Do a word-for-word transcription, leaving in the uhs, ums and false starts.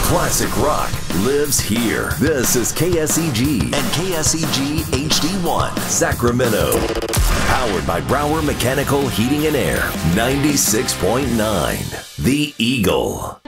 Classic rock lives here. This is K S E G and K S E G H D one, Sacramento. Powered by Brower Mechanical Heating and Air, ninety-six point nine, The Eagle.